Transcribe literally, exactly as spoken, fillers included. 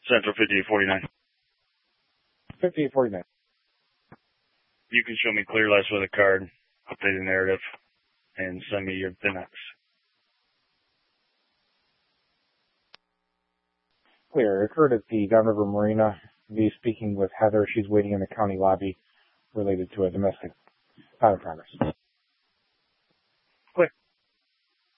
Central fifty-eight forty-nine. fifty-eight forty-nine. You can show me clear lights with a card, update the narrative, and send me your P N X. Clear. Occurred at the Downriver Marina. Be speaking with Heather. She's waiting in the county lobby related to a domestic. Out of progress.